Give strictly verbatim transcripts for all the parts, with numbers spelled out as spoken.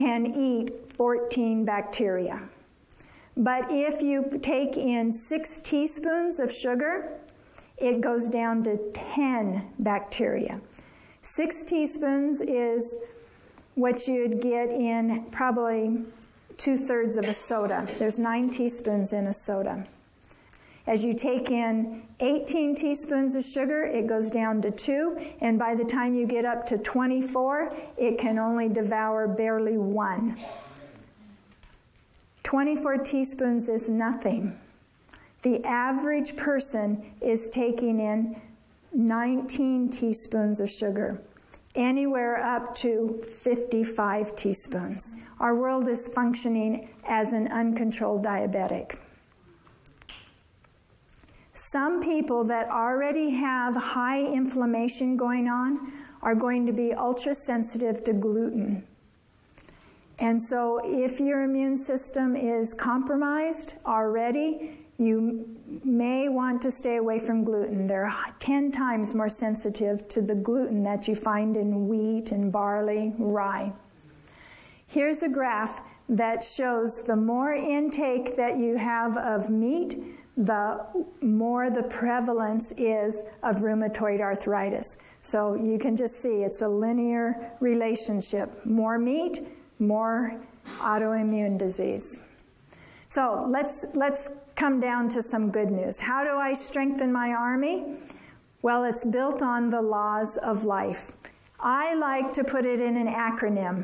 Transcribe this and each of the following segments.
can eat fourteen bacteria. But if you take in six teaspoons of sugar, it goes down to ten bacteria. Six teaspoons is what you'd get in probably two-thirds of a soda. There's nine teaspoons in a soda. As you take in eighteen teaspoons of sugar, it goes down to two, and by the time you get up to twenty-four, it can only devour barely one. twenty-four teaspoons is nothing. The average person is taking in nineteen teaspoons of sugar, anywhere up to fifty-five teaspoons. Our world is functioning as an uncontrolled diabetic. Some people that already have high inflammation going on are going to be ultra sensitive to gluten. And so if your immune system is compromised already, you may want to stay away from gluten. They're ten times more sensitive to the gluten that you find in wheat and barley, rye. Here's a graph that shows the more intake that you have of meat, the more the prevalence is of rheumatoid arthritis. So you can just see it's a linear relationship. More meat, more autoimmune disease. So let's, let's come down to some good news. How do I strengthen my army? Well, it's built on the laws of life. I like to put it in an acronym,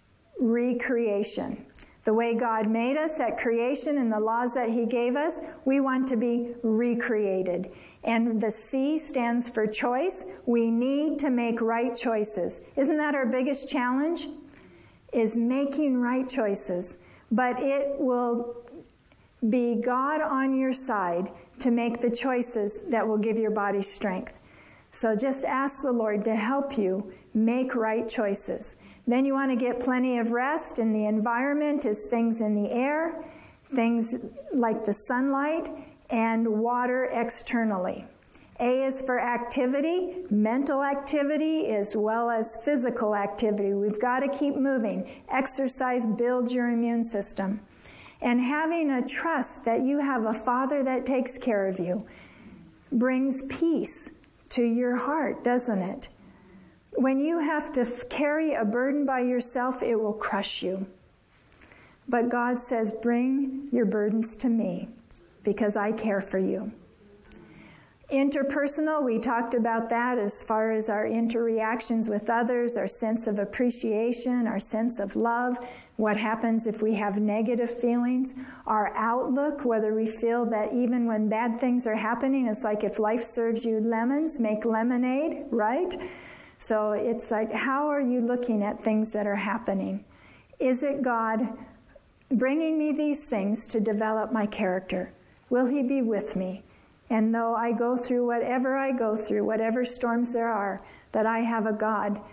recreation. The way God made us at creation and the laws that He gave us, we want to be recreated. And the C stands for choice. We need to make right choices. Isn't that our biggest challenge? Is making right choices. But it will be God on your side to make the choices that will give your body strength. So just ask the Lord to help you make right choices. Then you want to get plenty of rest, and the environment is things in the air, things like the sunlight, and water externally. A is for activity, mental activity as well as physical activity. We've got to keep moving. Exercise builds your immune system. And having a trust that you have a Father that takes care of you brings peace to your heart, doesn't it? When you have to carry a burden by yourself, it will crush you. But God says, bring your burdens to me because I care for you. Interpersonal, we talked about that as far as our interreactions with others, our sense of appreciation, our sense of love, what happens if we have negative feelings, our outlook, whether we feel that even when bad things are happening, it's like if life serves you lemons, make lemonade, right? So it's like, how are you looking at things that are happening? Is it God bringing me these things to develop my character? Will He be with me? And though I go through whatever I go through, whatever storms there are, that I have a God